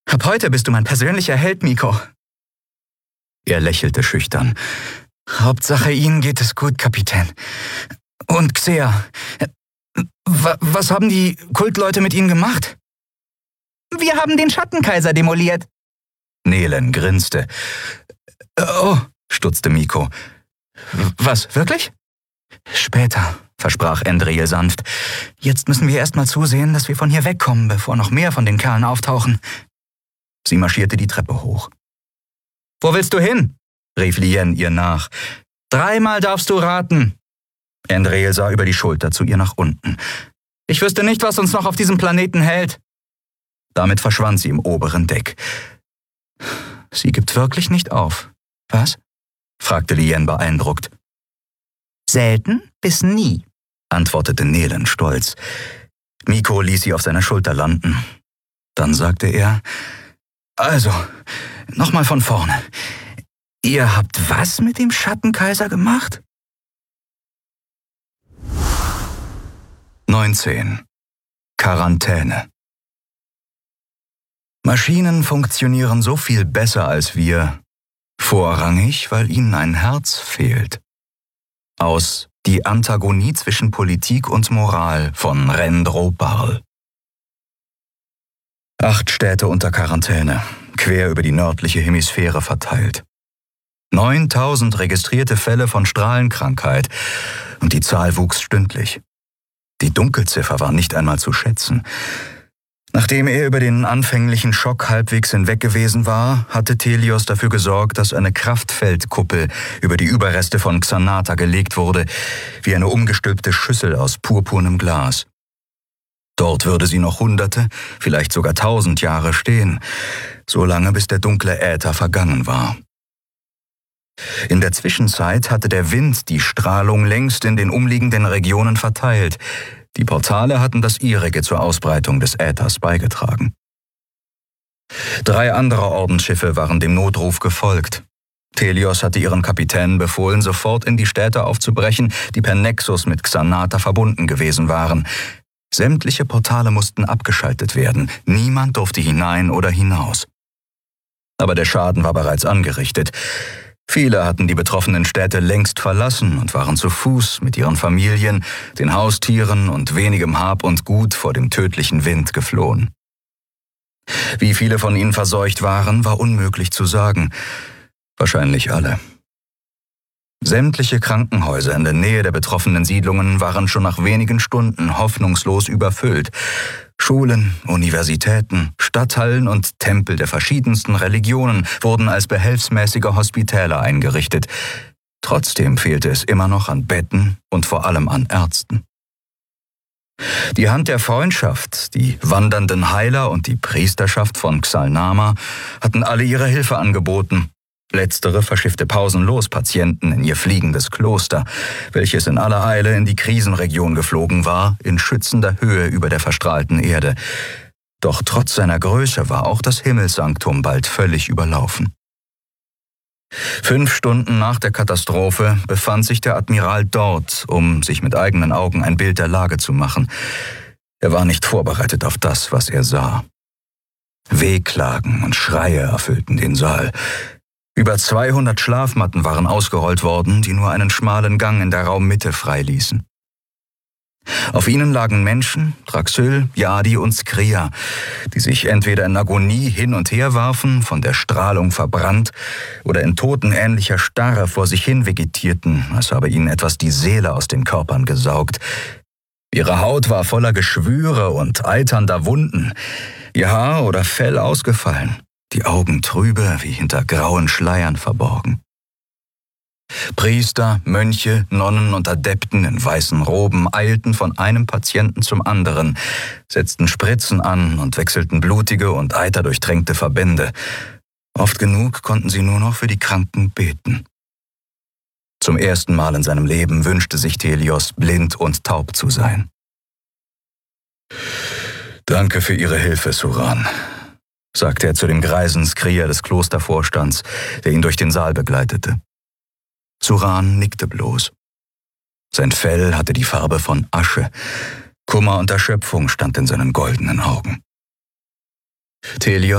Ab heute bist du mein persönlicher Held, Miko. Er lächelte schüchtern. Hauptsache, Ihnen geht es gut, Kapitän. Und Xea, was haben die Kultleute mit Ihnen gemacht? Wir haben den Schattenkaiser demoliert. Nelen grinste. Oh, stutzte Miko. Was, wirklich? Später, versprach Endriel sanft. Jetzt müssen wir erst mal zusehen, dass wir von hier wegkommen, bevor noch mehr von den Kerlen auftauchen. Sie marschierte die Treppe hoch. Wo willst du hin? Rief Lien ihr nach. 3-mal darfst du raten. Endriel sah über die Schulter zu ihr nach unten. Ich wüsste nicht, was uns noch auf diesem Planeten hält. Damit verschwand sie im oberen Deck. Sie gibt wirklich nicht auf. Was? Fragte Lien beeindruckt. Selten bis nie, antwortete Nelen stolz. Miko ließ sie auf seiner Schulter landen. Dann sagte er, also, nochmal von vorne. Ihr habt was mit dem Schattenkaiser gemacht? 19. Quarantäne. Maschinen funktionieren so viel besser als wir, vorrangig, weil ihnen ein Herz fehlt. Aus Die Antagonie zwischen Politik und Moral von Rendro Barl. 8 Städte unter Quarantäne, quer über die nördliche Hemisphäre verteilt. 9000 registrierte Fälle von Strahlenkrankheit und die Zahl wuchs stündlich. Die Dunkelziffer war nicht einmal zu schätzen. Nachdem er über den anfänglichen Schock halbwegs hinweg gewesen war, hatte Telios dafür gesorgt, dass eine Kraftfeldkuppel über die Überreste von Xanata gelegt wurde, wie eine umgestülpte Schüssel aus purpurnem Glas. Dort würde sie noch Hunderte, vielleicht sogar 1000 Jahre stehen, so lange bis der dunkle Äther vergangen war. In der Zwischenzeit hatte der Wind die Strahlung längst in den umliegenden Regionen verteilt. Die Portale hatten das ihrige zur Ausbreitung des Äthers beigetragen. 3 andere Ordensschiffe waren dem Notruf gefolgt. Telios hatte ihren Kapitänen befohlen, sofort in die Städte aufzubrechen, die per Nexus mit Xanata verbunden gewesen waren. Sämtliche Portale mussten abgeschaltet werden. Niemand durfte hinein oder hinaus. Aber der Schaden war bereits angerichtet. Viele hatten die betroffenen Städte längst verlassen und waren zu Fuß mit ihren Familien, den Haustieren und wenigem Hab und Gut vor dem tödlichen Wind geflohen. Wie viele von ihnen verseucht waren, war unmöglich zu sagen. Wahrscheinlich alle. Sämtliche Krankenhäuser in der Nähe der betroffenen Siedlungen waren schon nach wenigen Stunden hoffnungslos überfüllt. Schulen, Universitäten, Stadthallen und Tempel der verschiedensten Religionen wurden als behelfsmäßige Hospitäler eingerichtet. Trotzdem fehlte es immer noch an Betten und vor allem an Ärzten. Die Hand der Freundschaft, die wandernden Heiler und die Priesterschaft von Xalnama hatten alle ihre Hilfe angeboten. Letztere verschiffte pausenlos Patienten in ihr fliegendes Kloster, welches in aller Eile in die Krisenregion geflogen war, in schützender Höhe über der verstrahlten Erde. Doch trotz seiner Größe war auch das Himmelssanktum bald völlig überlaufen. 5 Stunden nach der Katastrophe befand sich der Admiral dort, um sich mit eigenen Augen ein Bild der Lage zu machen. Er war nicht vorbereitet auf das, was er sah. Wehklagen und Schreie erfüllten den Saal. Über 200 Schlafmatten waren ausgerollt worden, die nur einen schmalen Gang in der Raummitte freiließen. Auf ihnen lagen Menschen, Draxyl, Yadi und Skria, die sich entweder in Agonie hin und her warfen, von der Strahlung verbrannt, oder in totenähnlicher Starre vor sich hin vegetierten, als habe ihnen etwas die Seele aus den Körpern gesaugt. Ihre Haut war voller Geschwüre und eiternder Wunden, ihr Haar oder Fell ausgefallen. Die Augen trübe, wie hinter grauen Schleiern verborgen. Priester, Mönche, Nonnen und Adepten in weißen Roben eilten von einem Patienten zum anderen, setzten Spritzen an und wechselten blutige und eiterdurchtränkte Verbände. Oft genug konnten sie nur noch für die Kranken beten. Zum ersten Mal in seinem Leben wünschte sich Telios, blind und taub zu sein. »Danke für Ihre Hilfe, Suran«, sagte er zu dem greisen Skria des Klostervorstands, der ihn durch den Saal begleitete. Suran nickte bloß. Sein Fell hatte die Farbe von Asche. Kummer und Erschöpfung stand in seinen goldenen Augen. Telios